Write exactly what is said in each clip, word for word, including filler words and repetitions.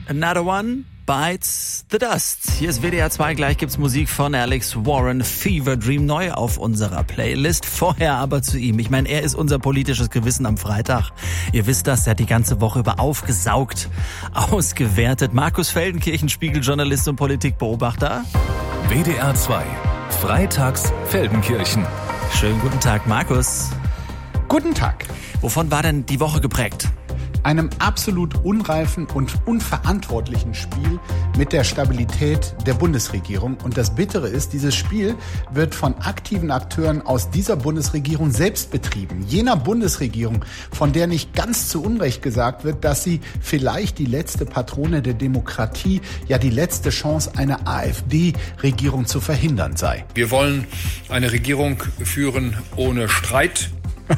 Another One Bites the Dust. Hier ist W D R zwei, gleich gibt's Musik von Alex Warren, Fever Dream, neu auf unserer Playlist. Vorher aber zu ihm. Ich meine, er ist unser politisches Gewissen am Freitag. Ihr wisst das, er hat die ganze Woche über aufgesaugt, ausgewertet. Markus Feldenkirchen, Spiegeljournalist und Politikbeobachter. W D R zwei, Freitags Feldenkirchen. Schönen guten Tag, Markus. Guten Tag. Wovon war denn die Woche geprägt? Einem absolut unreifen und unverantwortlichen Spiel mit der Stabilität der Bundesregierung. Und das Bittere ist, dieses Spiel wird von aktiven Akteuren aus dieser Bundesregierung selbst betrieben. Jener Bundesregierung, von der nicht ganz zu Unrecht gesagt wird, dass sie vielleicht die letzte Patrone der Demokratie, ja die letzte Chance, eine AfD-Regierung zu verhindern sei. Wir wollen eine Regierung führen ohne Streit.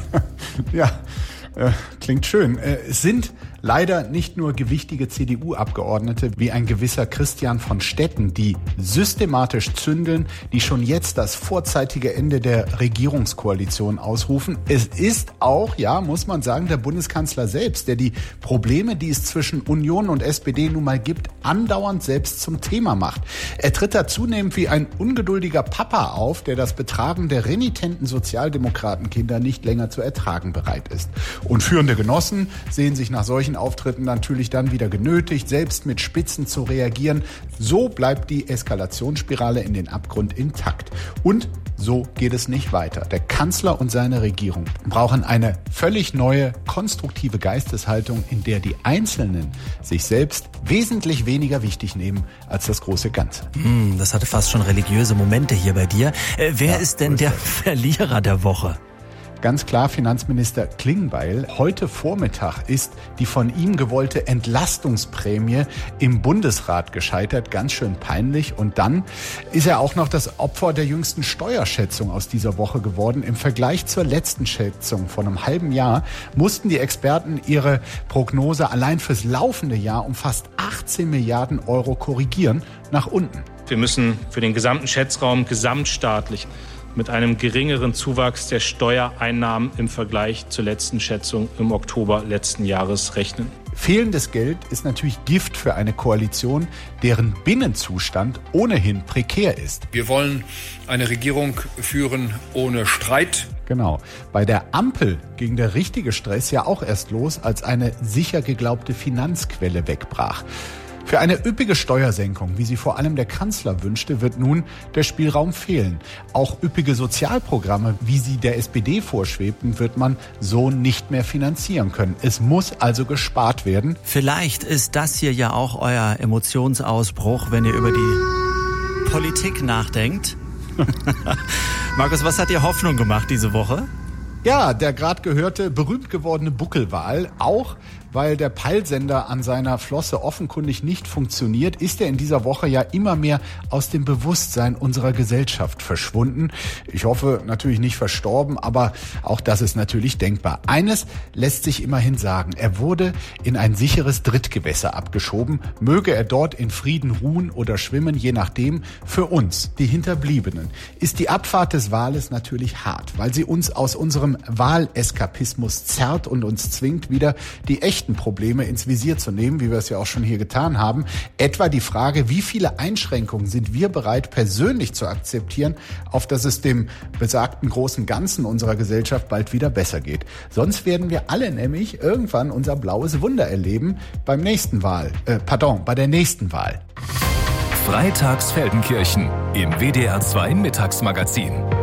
Ja. Äh, klingt schön. Äh, es sind leider nicht nur gewichtige C D U-Abgeordnete wie ein gewisser Christian von Stetten, die systematisch zündeln, die schon jetzt das vorzeitige Ende der Regierungskoalition ausrufen. Es ist auch, ja, muss man sagen, der Bundeskanzler selbst, der die Probleme, die es zwischen Union und S P D nun mal gibt, andauernd selbst zum Thema macht. Er tritt da zunehmend wie ein ungeduldiger Papa auf, der das Betragen der renitenten Sozialdemokratenkinder nicht länger zu ertragen bereit ist. Und führende Genossen sehen sich nach solchen Auftritten natürlich dann wieder genötigt, selbst mit Spitzen zu reagieren. So bleibt die Eskalationsspirale in den Abgrund intakt. Und so geht es nicht weiter. Der Kanzler und seine Regierung brauchen eine völlig neue, konstruktive Geisteshaltung, in der die Einzelnen sich selbst wesentlich weniger wichtig nehmen als das große Ganze. Mm, das hatte fast schon religiöse Momente hier bei dir. Äh, wer ja, ist denn der Verlierer der Woche? Ganz klar Finanzminister Klingbeil. Heute Vormittag ist die von ihm gewollte Entlastungsprämie im Bundesrat gescheitert. Ganz schön peinlich. Und dann ist er auch noch das Opfer der jüngsten Steuerschätzung aus dieser Woche geworden. Im Vergleich zur letzten Schätzung von einem halben Jahr mussten die Experten ihre Prognose allein fürs laufende Jahr um fast achtzehn Milliarden Euro korrigieren, nach unten. Wir müssen für den gesamten Schätzraum gesamtstaatlich mit einem geringeren Zuwachs der Steuereinnahmen im Vergleich zur letzten Schätzung im Oktober letzten Jahres rechnen. Fehlendes Geld ist natürlich Gift für eine Koalition, deren Binnenzustand ohnehin prekär ist. Wir wollen eine Regierung führen ohne Streit. Genau. Bei der Ampel ging der richtige Stress ja auch erst los, als eine sicher geglaubte Finanzquelle wegbrach. Für eine üppige Steuersenkung, wie sie vor allem der Kanzler wünschte, wird nun der Spielraum fehlen. Auch üppige Sozialprogramme, wie sie der S P D vorschwebten, wird man so nicht mehr finanzieren können. Es muss also gespart werden. Vielleicht ist das hier ja auch euer Emotionsausbruch, wenn ihr über die Politik nachdenkt. Markus, was hat dir Hoffnung gemacht diese Woche? Ja, der gerade gehörte, berühmt gewordene Buckelwal, auch weil der Peilsender an seiner Flosse offenkundig nicht funktioniert, ist er in dieser Woche ja immer mehr aus dem Bewusstsein unserer Gesellschaft verschwunden. Ich hoffe natürlich nicht verstorben, aber auch das ist natürlich denkbar. Eines lässt sich immerhin sagen, er wurde in ein sicheres Drittgewässer abgeschoben. Möge er dort in Frieden ruhen oder schwimmen, je nachdem. Für uns, die Hinterbliebenen, ist die Abfahrt des Wales natürlich hart, weil sie uns aus unserem Waleskapismus zerrt und uns zwingt, wieder die echten Probleme ins Visier zu nehmen, wie wir es ja auch schon hier getan haben. Etwa die Frage, wie viele Einschränkungen sind wir bereit, persönlich zu akzeptieren, auf dass es dem besagten großen Ganzen unserer Gesellschaft bald wieder besser geht. Sonst werden wir alle nämlich irgendwann unser blaues Wunder erleben beim nächsten Wahl, äh, pardon, bei der nächsten Wahl. Freitags Feldenkirchen im W D R zwei Mittagsmagazin.